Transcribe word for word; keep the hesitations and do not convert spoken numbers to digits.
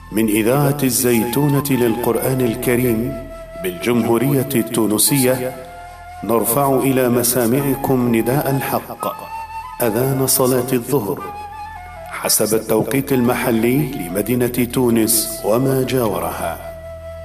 من إذاعة الزيتونة للقرآن الكريم بالجمهورية التونسية، نرفع إلى مسامعكم نداء الحق، أذان صلاة الظهر حسب التوقيت المحلي لمدينة تونس وما جاورها.